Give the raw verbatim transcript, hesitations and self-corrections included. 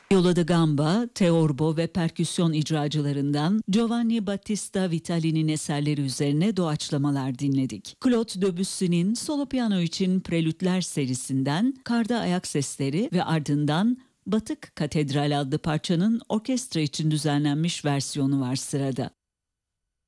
Viola da Gamba, teorbo ve perküsyon icracılarından Giovanni Battista Vitali'nin eserleri üzerine doğaçlamalar dinledik. Claude Debussy'nin solo piyano için Prelütler serisinden Karda Ayak Sesleri ve ardından Batık Katedral adlı parçanın orkestra için düzenlenmiş versiyonu var sırada.